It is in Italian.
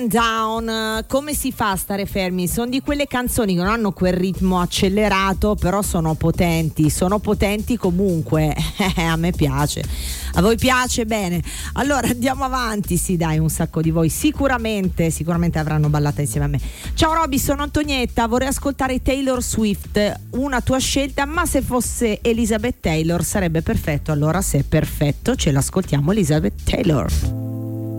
Down, come si fa a stare fermi? Sono di quelle canzoni che non hanno quel ritmo accelerato, però sono potenti comunque. A me piace, a voi piace? Bene, allora andiamo avanti. Sì dai, un sacco di voi sicuramente avranno ballato insieme a me. Ciao Roby, sono Antonietta, vorrei ascoltare Taylor Swift, una tua scelta, ma se fosse Elizabeth Taylor sarebbe perfetto. Allora se è perfetto ce l'ascoltiamo Elizabeth Taylor.